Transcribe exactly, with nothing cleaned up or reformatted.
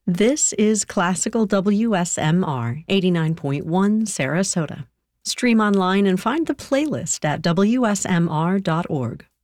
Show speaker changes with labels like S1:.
S1: This is Classical W S M R eighty-nine point one Sarasota. Stream online and find the playlist at W S M R dot org.